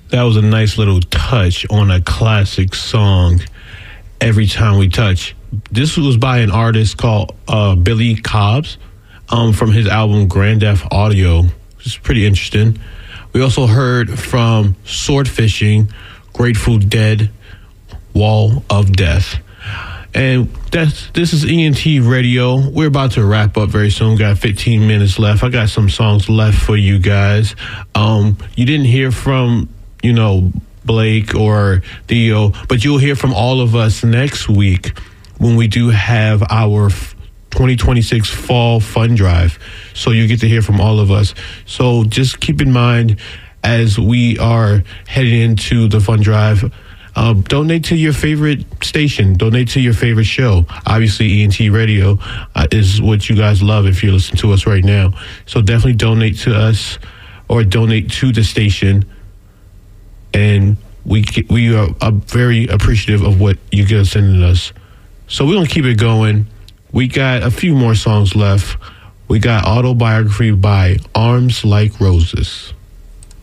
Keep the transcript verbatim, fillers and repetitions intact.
That was a nice little touch on a classic song, Every Time We Touch. This was by an artist called uh, Billy Cobbs um, from his album Grand Theft Audio. It's pretty interesting. We also heard from Sword Fishing, Grateful Dead, Wall of Death. And that's, this is E N T Radio. We're about to wrap up very soon. Got fifteen minutes left. I got some songs left for you guys. Um, you didn't hear from, you know, Blake or Theo, but you'll hear from all of us next week when we do have our twenty twenty-six Fall Fund Drive. So you get to hear from all of us. So just keep in mind as we are heading into the Fund Drive, Um, donate to your favorite station. Donate to your favorite show. Obviously, E N T Radio uh, is what you guys love if you're listening to us right now. So definitely donate to us or donate to the station. And we we are uh, very appreciative of what you guys are sending us. So we're going to keep it going. We got a few more songs left. We got Autobiography by Arms Like Roses.